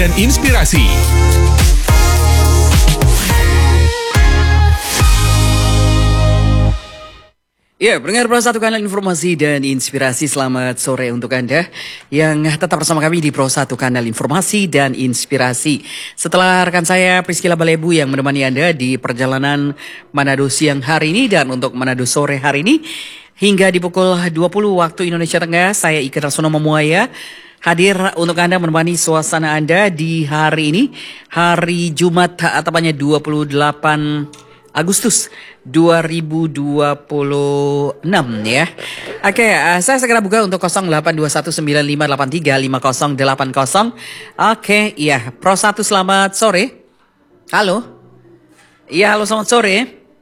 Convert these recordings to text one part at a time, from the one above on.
dan inspirasi. Ya, pendengar Pro 1 Kanal Informasi dan Inspirasi, selamat sore untuk Anda yang tetap bersama kami di Pro 1 Kanal Informasi dan Inspirasi. Setelah rekan saya Priscila Balebu yang menemani Anda di perjalanan Manado siang hari ini dan untuk Manado sore hari ini hingga di pukul 20 waktu Indonesia Tengah, saya Iker Rasono Memuaya hadir untuk Anda menemani suasana Anda di hari ini, hari Jumat, tepatnya 28 Agustus 2026 ya. Oke, saya segera buka untuk 082195835080. Oke, iya, Pro 1 selamat sore. Halo. Iya, halo selamat sore.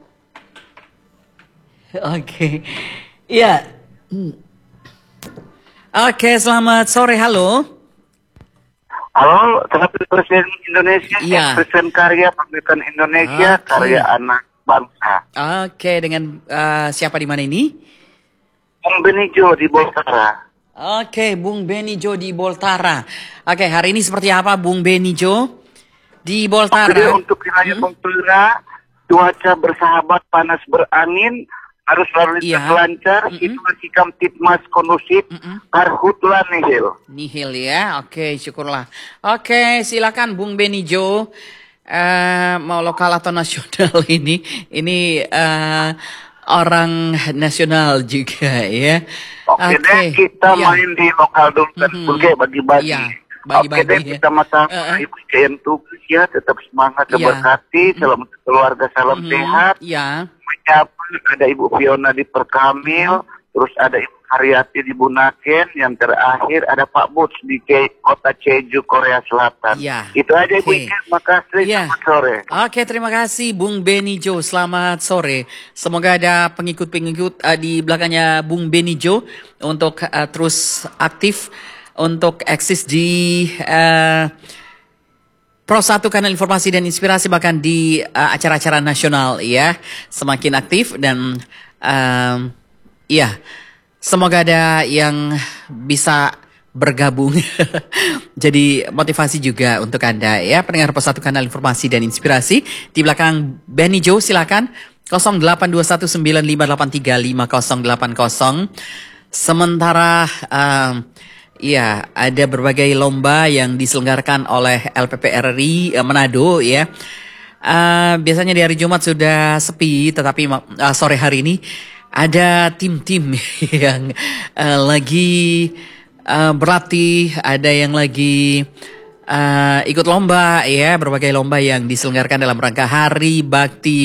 Oke. Iya. Oke, selamat sore. Halo. Halo, Wakil Presiden Indonesia, Iya. Presiden Karya Pemerintahan Indonesia, Oke. Karya Anak Bangsa. Oke, dengan siapa di mana ini? Bung Benijo di Boltara. Oke, Bung Benijo di Boltara. Oke, hari ini seperti apa Bung Benijo di Jadi Boltara? untuk wilayah Boltara, cuaca bersahabat, panas berangin, harus lalu lintas Iya. lancar, situasi kamtipmas kondusif, karhutlah nihil. Nihil ya. Oke, syukurlah. Oke, silakan Bung Benijo. Mau lokal atau nasional ini? Ini orang nasional juga ya. Oke deh, kita Iya. main di lokal dulu kan, oke, bagi-bagi. Iya, Oke bagi-bagi deh, ya. kita sama-sama ibu CN tugas ya, tetap semangat, Iya. terberkati, salam untuk keluarga, salam sehat. Ya. Menyapa ada Ibu Fiona di Perkamil, terus ada Ibu Haryati di Bunaken, yang terakhir ada Pak Buts di kota Jeju, Korea Selatan. Iya. Itu aja Ibu Oke. Iker, makasih, Iya. selamat sore. Oke, terima kasih Bung Benijo. Selamat sore. Semoga ada pengikut-pengikut di belakangnya Bung Benijo untuk terus aktif untuk eksis di Pro 1 Kanal Informasi dan Inspirasi, bahkan di acara-acara nasional ya, semakin aktif dan ya, semoga ada yang bisa bergabung. Jadi motivasi juga untuk Anda ya, pendengar Pro 1 Kanal Informasi dan Inspirasi. Di belakang Benijo silakan 082195835080. Sementara ya, ada berbagai lomba yang diselenggarakan oleh LPPRRI Manado ya. Biasanya di hari Jumat sudah sepi, tetapi sore hari ini ada tim-tim yang lagi berlatih, ada yang lagi ikut lomba ya, berbagai lomba yang diselenggarakan dalam rangka Hari Bakti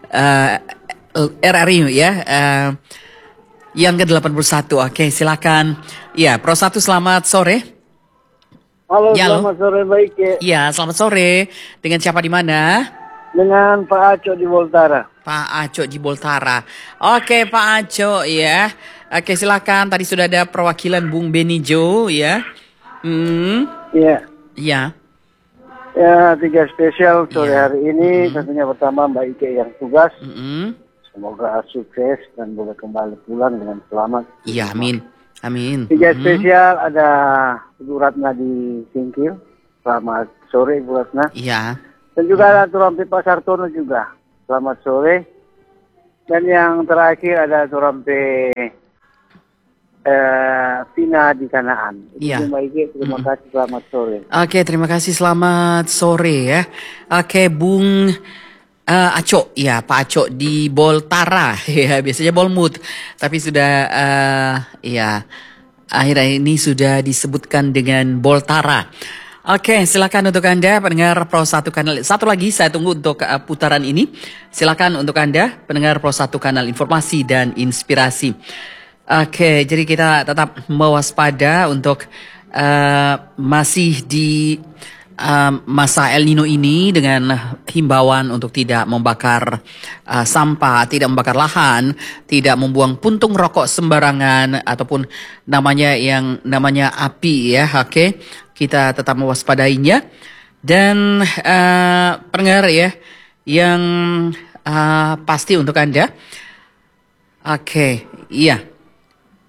RRI ya. Yang ke-81. Oke, silakan. Ya, Pro 1 selamat sore. Halo, Ya, halo. selamat sore baik ya. Ya, selamat sore. Dengan siapa di mana? Dengan Pak Aco di Boltara. Pak Aco di Boltara. Oke, Pak Aco ya. Oke, silakan. Tadi sudah ada perwakilan Bung Benijo ya. Iya. Ya. Ya, 3 spesial sore Iya. hari ini. Tentunya pertama Mbak Ike yang tugas. Semoga sukses dan boleh kembali pulang dengan selamat. Iya, amin. Amin. 3 spesial ada Ibu Ratna di Singkil. Selamat sore Ibu Ratna. Iya. Dan juga ada Turampi Pak Sartono juga. Selamat sore. Dan yang terakhir ada Turampi Vina di Kanaan. Iya. Mbak Ike, terima kasih, selamat sore. Oke, terima kasih. Selamat sore ya. Oke, Bung Aco, ya Pak Aco di Boltara, ya biasanya Bolmut, tapi sudah ya akhir-akhir ini sudah disebutkan dengan Boltara. Oke, silakan untuk Anda pendengar Pro 1 Kanal. Satu lagi saya tunggu untuk putaran ini. Silakan untuk Anda pendengar Pro 1 Kanal Informasi dan Inspirasi. Oke, jadi kita tetap mewaspada untuk masih di masa El Nino ini dengan himbauan untuk tidak membakar sampah, tidak membakar lahan, tidak membuang puntung rokok sembarangan ataupun namanya api ya. Oke, kita tetap mewaspadainya dan pendengar ya yang pasti untuk Anda. Oke, iya.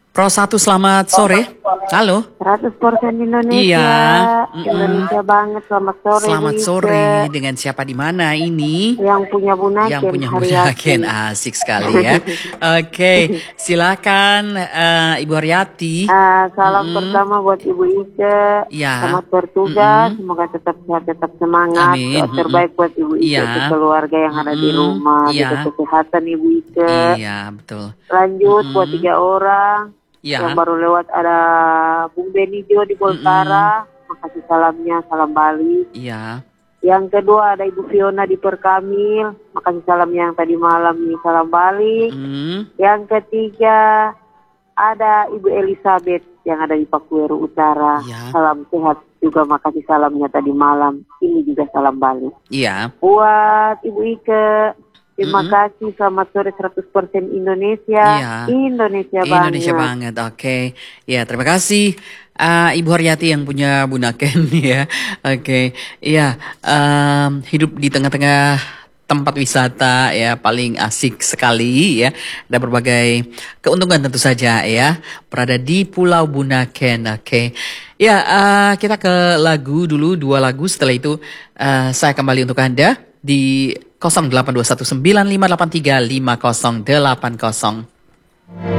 Pro 1 selamat sore. Halo. 100% Indonesia. Iya. Indonesia banget. Selamat sore. Selamat Bu Ike. sore. Dengan siapa di mana ini? Yang punya Bunaken. Yang punya Haryati. Bunaken, asik sekali ya. Oke, silakan Ibu Haryati. Salam pertama buat Ibu Ike. Ya. Selamat bertugas. Semoga tetap sehat, tetap semangat. Amin. Doa terbaik buat Ibu Ike, Iya. keluarga yang ada di rumah. Iya. Jaga kesehatan Ibu Ike. Iya, betul. Lanjut buat 3 orang. Ya. Yang baru lewat ada Bung Beni Jo di Boltara. Makasih salamnya, salam balik. Iya. Yang kedua ada Ibu Fiona di Perkamil. Makasih salamnya yang tadi malam nih, salam balik. Yang ketiga ada Ibu Elizabeth yang ada di Pakuweru Utara. Ya. Salam sehat juga, makasih salamnya tadi malam. Ini juga salam balik. Iya. Buat Ibu Ike, terima kasih. Selamat sore 100% Indonesia. Iya. Indonesia banget. Indonesia banget, oke. Ya, terima kasih Ibu Haryati yang punya Bunaken ya. Oke, iya. Hidup di tengah-tengah tempat wisata ya paling asik sekali ya. Ada berbagai keuntungan tentu saja ya. Berada di Pulau Bunaken, oke. Ya, kita ke lagu dulu, 2 lagu. Setelah itu saya kembali untuk Anda di 082195835080.